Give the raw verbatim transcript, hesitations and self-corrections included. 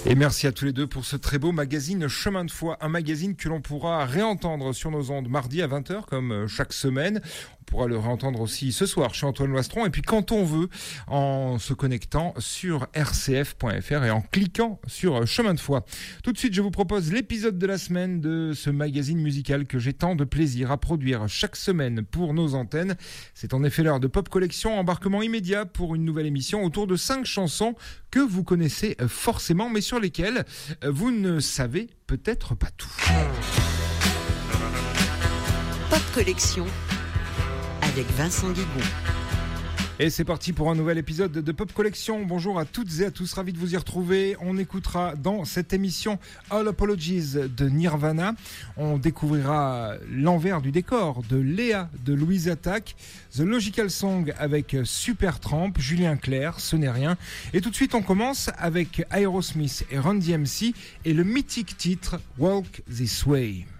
Et merci à tous les deux pour ce très beau magazine Chemin de foi, un magazine que l'on pourra réentendre sur nos ondes mardi à vingt heures comme chaque semaine. On pourra le réentendre aussi ce soir chez Antoine Loistron et puis quand on veut en se connectant sur r c f point f r et en cliquant sur Chemin de foi. Tout de suite, je vous propose l'épisode de la semaine de ce magazine musical que j'ai tant de plaisir à produire chaque semaine pour nos antennes. C'est en effet l'heure de Pop Collection, embarquement immédiat pour une nouvelle émission autour de cinq chansons que vous connaissez forcément mais sur lesquelles vous ne savez peut-être pas tout. Pop Collection avec Vincent Guigon. Et c'est parti pour un nouvel épisode de Pop Collection. Bonjour à toutes et à tous, ravi de vous y retrouver. On écoutera dans cette émission All Apologies de Nirvana. On découvrira l'envers du décor de Léa de Louise Attaque, The Logical Song avec Supertramp, Julien Clerc, Ce n'est rien. Et tout de suite, on commence avec Aerosmith et Run D M C et le mythique titre Walk This Way.